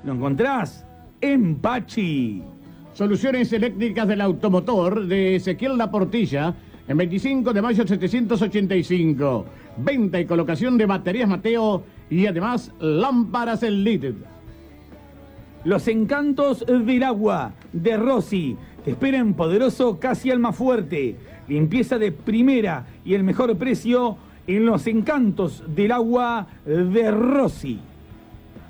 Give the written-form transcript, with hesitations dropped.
lo encontrás en Pachi. Soluciones eléctricas del automotor de Ezequiel La Portilla, en 25 de mayo 785. Venta y colocación de baterías Mateo y además lámparas LED. Los encantos del agua de Rossi. Te esperan poderoso casi almafuerte. Limpieza de primera y el mejor precio en los encantos del agua de Rossi.